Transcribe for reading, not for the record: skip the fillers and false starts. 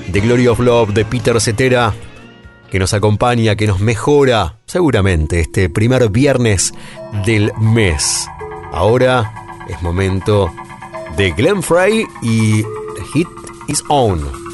The Glory of Love de Peter Cetera, que nos acompaña, que nos mejora seguramente este primer viernes del mes. Ahora es momento de Glenn Frey y The Heat Is On.